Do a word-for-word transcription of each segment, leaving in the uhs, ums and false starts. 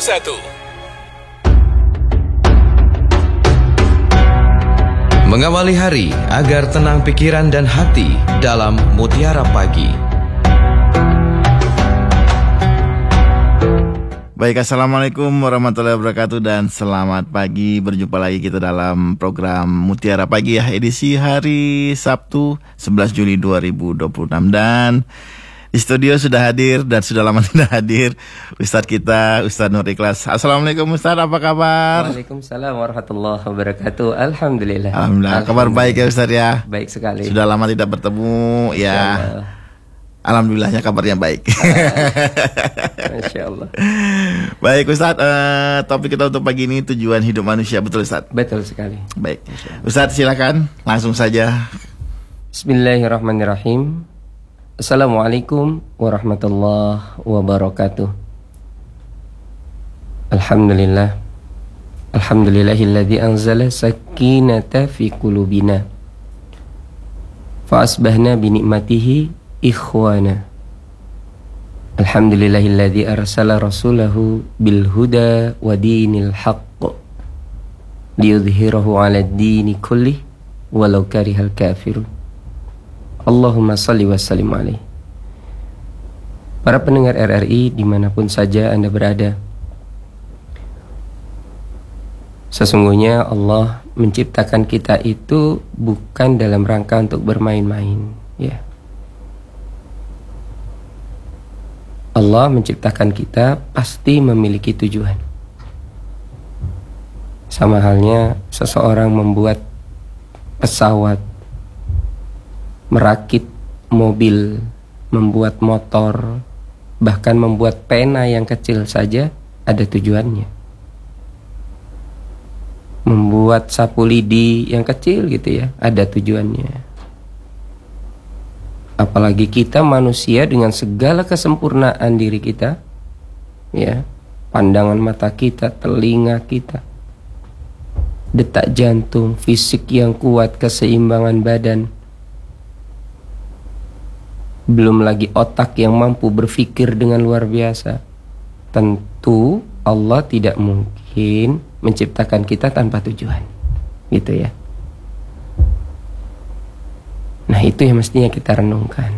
satu. Mengawali hari agar tenang pikiran dan hati dalam Mutiara Pagi. Baik, assalamualaikum warahmatullahi wabarakatuh dan selamat pagi. Berjumpa lagi kita dalam program Mutiara Pagi ya, edisi hari Sabtu sebelas Juli dua ribu dua puluh enam. Dan di studio sudah hadir dan sudah lama tidak hadir Ustadz kita, Ustadz Nur Ikhlas. Assalamualaikum Ustadz, apa kabar? Waalaikumsalam warahmatullahi wabarakatuh. Alhamdulillah. Alhamdulillah. Kabar baik ya Ustadz ya? Baik sekali. Sudah lama tidak bertemu ya. Alhamdulillahnya kabarnya baik. Masya Allah. Baik Ustadz, uh, topik kita untuk pagi ini tujuan hidup manusia, betul Ustadz? Betul sekali. Baik, Ustadz silakan langsung saja. Bismillahirrahmanirrahim. Assalamualaikum warahmatullahi wabarakatuh. Alhamdulillah. Alhamdulillahilladzi anzala sakinata fi qulubina fa asbahna bi ni'matihi ikhwana. Alhamdulillahilladzi arsala rasulahu bil huda wa dinil haqq liyudhhirahu 'alad dini kullih walau karihal kafirun. Allahumma salli wa sallim alaih. Para pendengar R R I dimanapun saja Anda berada, sesungguhnya Allah menciptakan kita itu bukan dalam rangka untuk bermain-main, ya. Allah menciptakan kita pasti memiliki tujuan. Sama halnya seseorang membuat pesawat, merakit mobil, membuat motor, bahkan membuat pena yang kecil saja ada tujuannya. Membuat sapu lidi yang kecil gitu ya, ada tujuannya. Apalagi kita manusia dengan segala kesempurnaan diri kita, ya, pandangan mata kita, telinga kita, detak jantung, fisik yang kuat, keseimbangan badan, belum lagi otak yang mampu berpikir dengan luar biasa. Tentu Allah tidak mungkin menciptakan kita tanpa tujuan, gitu ya. Nah, itu yang mestinya kita renungkan.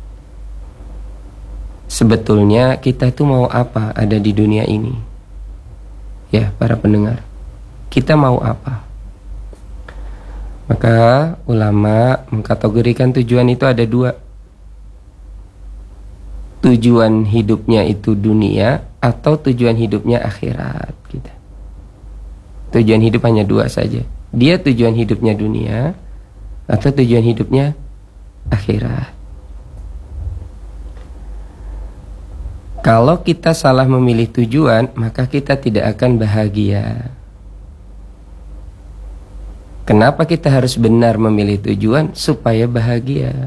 Sebetulnya kita itu mau apa ada di dunia ini? Ya, para pendengar, kita mau apa? Maka ulama mengkategorikan tujuan itu ada dua. Tujuan hidupnya itu dunia atau tujuan hidupnya akhirat gitu. Tujuan hidup hanya dua saja. Dia tujuan hidupnya dunia atau tujuan hidupnya akhirat. Kalau kita salah memilih tujuan, maka kita tidak akan bahagia. Kenapa kita harus benar memilih tujuan? Supaya bahagia.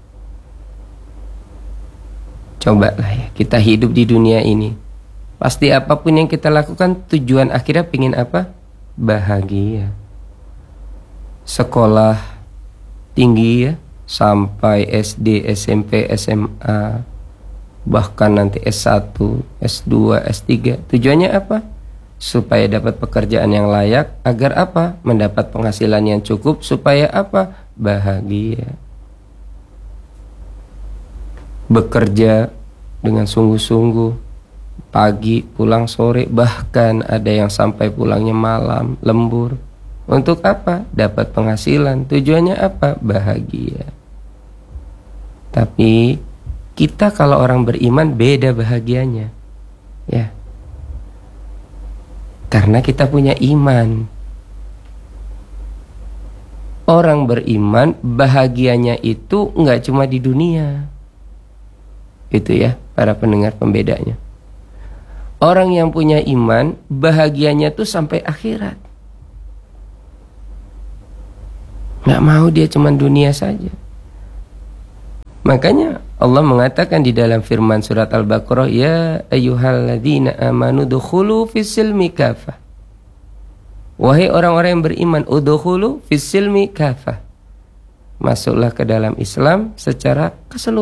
Cobalah ya, kita hidup di dunia ini. Pasti apapun yang kita lakukan, tujuan akhirnya pingin apa? Bahagia. Sekolah tinggi ya, sampai S D, S M P, S M A, bahkan nanti S satu, S dua, S tiga. Tujuannya apa? Supaya dapat pekerjaan yang layak. Agar apa? Mendapat penghasilan yang cukup. Supaya apa? Bahagia. Bekerja dengan sungguh-sungguh, pagi pulang sore, bahkan ada yang sampai pulangnya malam, lembur. Untuk apa? Dapat penghasilan. Tujuannya apa? Bahagia. Tapi kita kalau orang beriman beda bahagianya, ya. Karena kita punya iman. Orang beriman bahagianya itu nggak cuma di dunia. Itu ya, para pendengar, pembedanya. Orang yang punya iman bahagianya tuh sampai akhirat. Nggak mau dia cuma dunia saja. Makanya Allah mengatakan di dalam firman surat Al-Baqarah, ya ayyuhalladzina amanu dukhulu fis-silmi kafah. Wahai orang-orang yang beriman, udkhulu fis-silmi kafah. Masuklah ke dalam Islam secara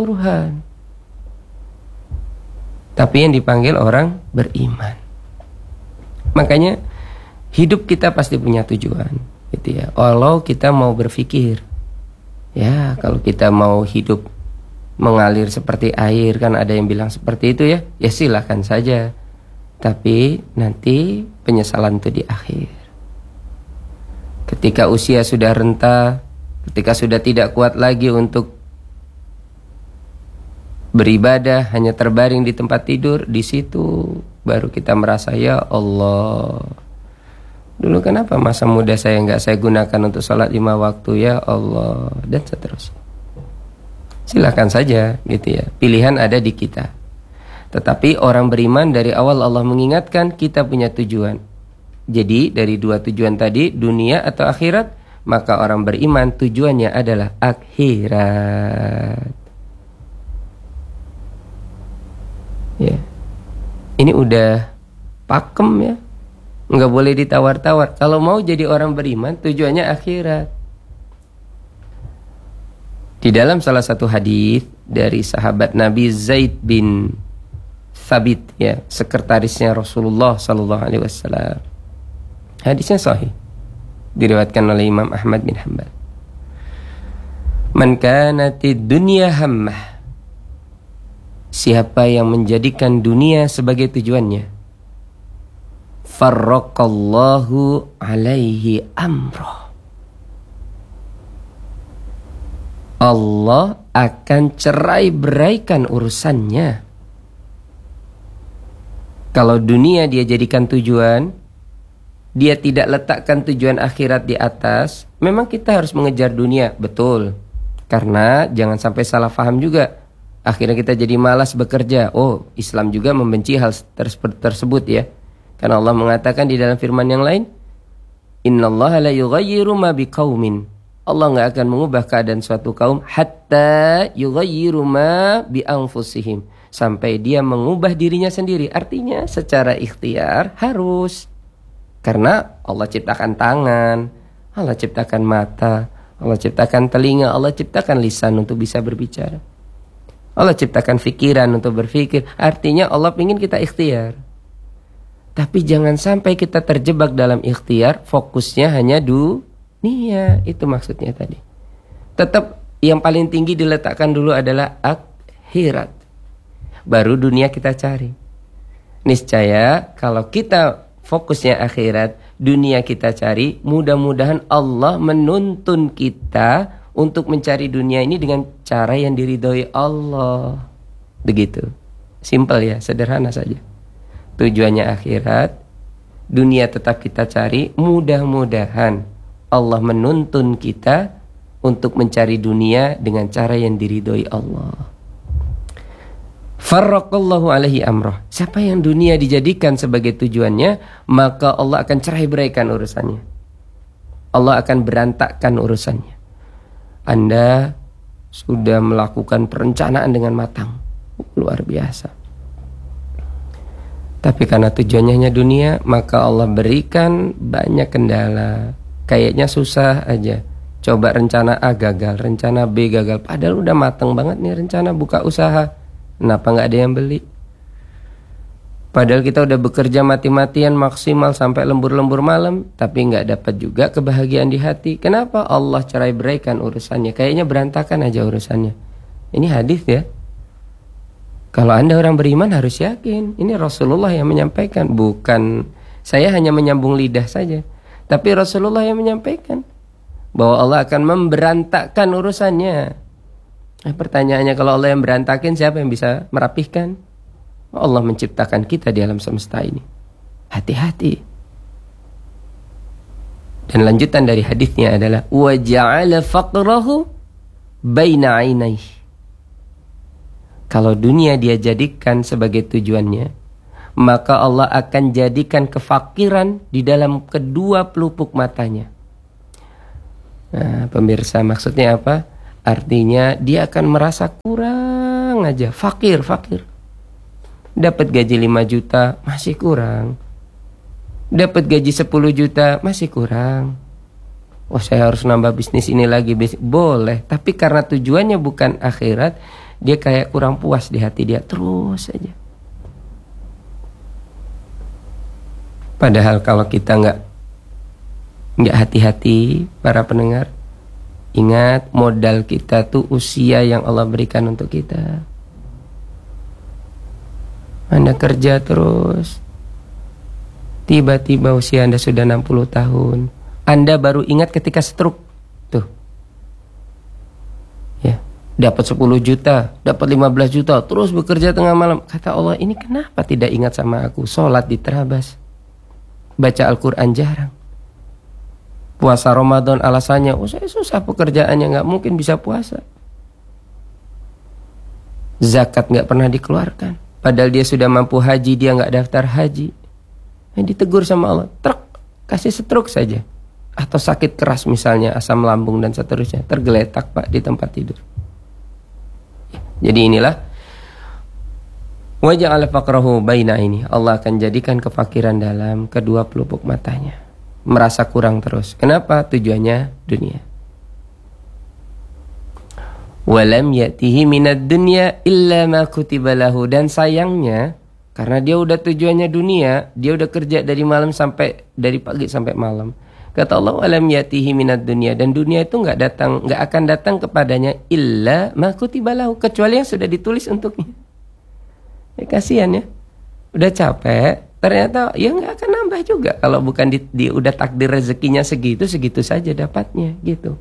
keseluruhan. Tapi yang dipanggil orang beriman. Makanya hidup kita pasti punya tujuan, gitu ya. Kalau kita mau berpikir, ya kalau kita mau hidup mengalir seperti air, kan ada yang bilang seperti itu ya, ya silahkan saja. Tapi nanti penyesalan itu di akhir. Ketika usia sudah renta, ketika sudah tidak kuat lagi untuk beribadah, hanya terbaring di tempat tidur, di situ baru kita merasa, ya Allah, dulu kenapa masa muda saya nggak saya gunakan untuk sholat lima waktu, ya Allah, dan seterusnya. Silakan saja, gitu ya. Pilihan ada di kita. Tetapi orang beriman dari awal Allah mengingatkan kita punya tujuan. Jadi dari dua tujuan tadi, dunia atau akhirat, maka orang beriman tujuannya adalah akhirat. Ya. Ini udah pakem ya. Nggak boleh ditawar-tawar. Kalau mau jadi orang beriman, tujuannya akhirat. Di dalam salah satu hadis dari sahabat Nabi Zaid bin Thabit, ya, sekretarisnya Rasulullah sallallahu alaihi wasallam. Hadisnya sahih, diriwayatkan oleh Imam Ahmad bin Hanbal. Man kanatid dunya hammah, siapa yang menjadikan dunia sebagai tujuannya, farraqallahu alaihi amrah, Allah akan cerai-beraikan urusannya. Kalau dunia dia jadikan tujuan, dia tidak letakkan tujuan akhirat di atas, memang kita harus mengejar dunia, betul. Karena jangan sampai salah paham juga. Akhirnya kita jadi malas bekerja. Oh, Islam juga membenci hal tersebut ya. Karena Allah mengatakan di dalam firman yang lain, Innallaha la yughayyiru ma biqaumin. Allah enggak akan mengubah keadaan suatu kaum hatta yughayyiru ma bi anfusihim, sampai dia mengubah dirinya sendiri. Artinya secara ikhtiar harus. Karena Allah ciptakan tangan, Allah ciptakan mata, Allah ciptakan telinga, Allah ciptakan lisan untuk bisa berbicara, Allah ciptakan pikiran untuk berpikir. Artinya Allah ingin kita ikhtiar. Tapi jangan sampai kita terjebak dalam ikhtiar, fokusnya hanya dunia. Itu maksudnya tadi. Tetap yang paling tinggi diletakkan dulu adalah akhirat, baru dunia kita cari. Niscaya kalau kita fokusnya akhirat, dunia kita cari, mudah-mudahan Allah menuntun kita untuk mencari dunia ini dengan cara yang diridhoi Allah. Begitu. Simpel ya, sederhana saja. Tujuannya akhirat, dunia tetap kita cari, mudah-mudahan Allah menuntun kita untuk mencari dunia dengan cara yang diridhoi Allah. Farraqallahu alaihi amrah. Siapa yang dunia dijadikan sebagai tujuannya, maka Allah akan cerai beraikan urusannya. Allah akan berantakkan urusannya. Anda sudah melakukan perencanaan dengan matang, luar biasa. Tapi karena tujuannya hanya dunia, maka Allah berikan banyak kendala. Kayaknya susah aja. Coba rencana A gagal, rencana B gagal. Padahal udah matang banget nih rencana buka usaha. Kenapa nggak ada yang beli? Padahal kita udah bekerja mati-matian maksimal sampai lembur-lembur malam, tapi nggak dapat juga kebahagiaan di hati. Kenapa? Allah cerai beraikan urusannya. Kayaknya berantakan aja urusannya. Ini hadis ya. Kalau Anda orang beriman harus yakin. Ini Rasulullah yang menyampaikan, bukan saya hanya menyambung lidah saja. Tapi Rasulullah yang menyampaikan bahwa Allah akan memberantakkan urusannya. Nah, pertanyaannya, kalau Allah yang berantakin, siapa yang bisa merapihkan? Allah menciptakan kita di alam semesta ini. Hati-hati. Dan lanjutan dari hadisnya adalah wa ja'ala faqrahu baina 'ainaihi. Kalau dunia dia jadikan sebagai tujuannya, maka Allah akan jadikan kefakiran di dalam kedua pelupuk matanya. Nah, pemirsa, maksudnya apa? Artinya dia akan merasa kurang aja, fakir, fakir. Dapat gaji lima juta, masih kurang. Dapat gaji sepuluh juta, masih kurang. Wah, saya harus nambah bisnis ini lagi. Boleh, tapi karena tujuannya bukan akhirat, dia kayak kurang puas di hati dia, terus aja. Padahal kalau kita nggak nggak hati-hati, para pendengar, ingat modal kita tuh usia yang Allah berikan untuk kita. Anda kerja terus, tiba-tiba usia Anda sudah enam puluh tahun. Anda baru ingat ketika stroke. Tuh. Ya, dapat sepuluh juta, dapat lima belas juta, terus bekerja tengah malam. Kata Allah, ini kenapa tidak ingat sama aku? Sholat diterabas, baca Al-Quran jarang, puasa Ramadan alasannya, oh saya susah pekerjaannya, nggak mungkin bisa puasa. Zakat nggak pernah dikeluarkan, padahal dia sudah mampu haji, dia nggak daftar haji. Yang ditegur sama Allah, truk, kasih stroke saja, atau sakit keras misalnya, asam lambung dan seterusnya, tergeletak Pak di tempat tidur. Jadi inilah wa ja'ala faqrahu baina ini, Allah akan jadikan kefakiran dalam kedua pelupuk matanya, merasa kurang terus. Kenapa? Tujuannya dunia. Walam ya'tihi minad dunya illa ma kutiba lahu, dan sayangnya karena dia udah tujuannya dunia, dia udah kerja dari malam sampai dari pagi sampai malam. Kata Allah, walam ya'tihi minad dunya, dan dunia itu enggak datang, enggak akan datang kepadanya illa ma kutiba lahu, kecuali yang sudah ditulis untuknya. Ya, kasihan ya. Udah capek, ternyata ya nggak akan nambah juga kalau bukan di, di udah takdir rezekinya segitu, segitu saja dapatnya gitu.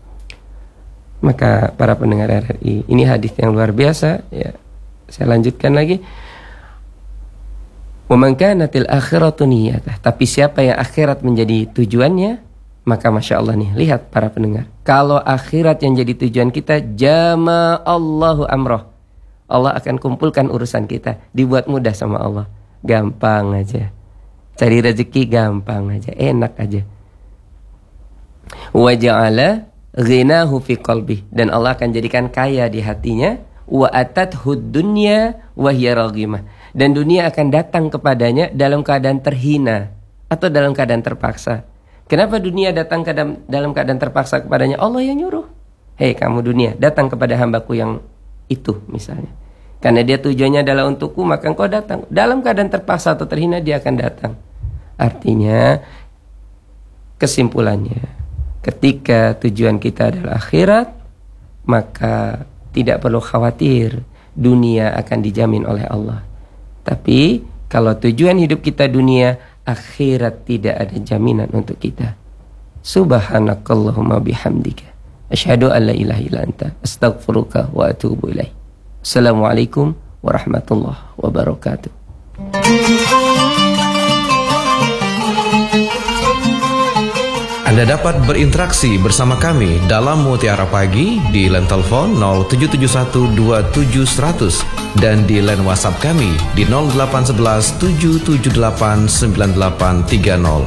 Maka para pendengar R R I, ini hadis yang luar biasa ya. Saya lanjutkan lagi. Wa man kanatil akhiratu niyatah, tapi siapa yang akhirat menjadi tujuannya, maka Masya Allah nih, lihat para pendengar, kalau akhirat yang jadi tujuan kita, jama Allahu amroh, Allah akan kumpulkan urusan kita, dibuat mudah sama Allah. Gampang aja, cari rezeki gampang aja, enak aja. Wa ja'ala ghinahu fi qalbi, dan Allah akan jadikan kaya di hatinya. Wa atathu dunya wa hiya raghimah, dan dunia akan datang kepadanya dalam keadaan terhina atau dalam keadaan terpaksa. Kenapa dunia datang ke dalam, dalam keadaan terpaksa kepadanya? Allah yang nyuruh. Hei kamu dunia, datang kepada hambaku yang itu misalnya. Karena dia tujuannya adalah untukku, maka engkau datang. Dalam keadaan terpaksa atau terhina, dia akan datang. Artinya, kesimpulannya, ketika tujuan kita adalah akhirat, maka tidak perlu khawatir, dunia akan dijamin oleh Allah. Tapi, kalau tujuan hidup kita dunia, akhirat tidak ada jaminan untuk kita. Subhanakallahumma bihamdika, asyhadu an la ilaha illa anta, astaghfiruka wa atubu ilaih. Assalamualaikum warahmatullahi wabarakatuh. Anda dapat berinteraksi bersama kami dalam Mutiara Pagi di line telepon nol tujuh tujuh satu dua tujuh seratus dan di line WhatsApp kami di nol delapan satu satu tujuh tujuh delapan sembilan delapan tiga nol.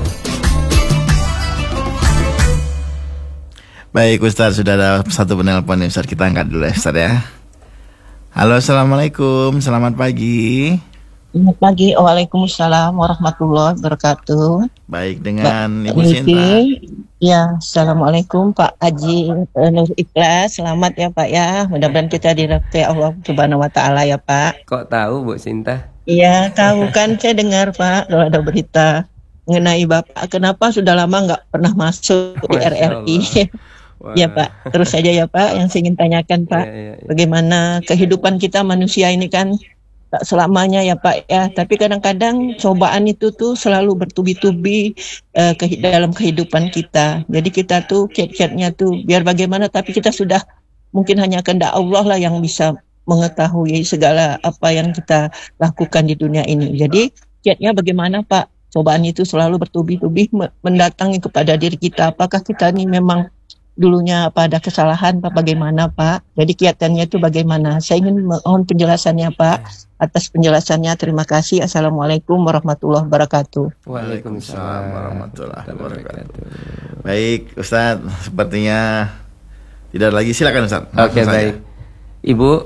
Baik Ustaz, sudah ada satu penelpon nih Ustaz, kita angkat dulu ya Ustaz ya. Halo, Assalamualaikum, selamat pagi. Selamat pagi, waalaikumsalam warahmatullahi wabarakatuh. Baik, dengan Mbak Ibu Sinta. Ya, assalamualaikum Pak Haji eh, Nur Ikhlas, selamat ya Pak ya. Mudah-mudahan kita dirahmati Allah Subhanahu Wa Taala ya Pak. Kok tahu Bu Sinta? Iya, tahu kan, saya dengar Pak kalau ada berita mengenai Bapak. Kenapa sudah lama nggak pernah masuk di R R I? Ya Pak, terus saja ya Pak. Yang saya ingin tanyakan Pak, Ya, ya, ya. bagaimana kehidupan kita manusia ini kan tak selamanya ya Pak ya, tapi kadang-kadang cobaan itu tuh selalu bertubi-tubi uh, ke dalam kehidupan kita. Jadi kita tuh kiat-kiatnya tuh biar bagaimana, tapi kita sudah mungkin hanya kehendak Allah lah yang bisa mengetahui segala apa yang kita lakukan di dunia ini. Jadi kiatnya bagaimana Pak? Cobaan itu selalu bertubi-tubi mendatangi kepada diri kita. Apakah kita ini memang dulunya apa ada kesalahan Pak, bagaimana Pak? Jadi kiatannya itu bagaimana? Saya ingin mohon penjelasannya Pak. Atas penjelasannya terima kasih. Assalamualaikum warahmatullahi wabarakatuh. Waalaikumsalam warahmatullahi wabarakatuh. Baik Ustaz, sepertinya tidak lagi, silakan Ustaz. Oke, baik. Ibu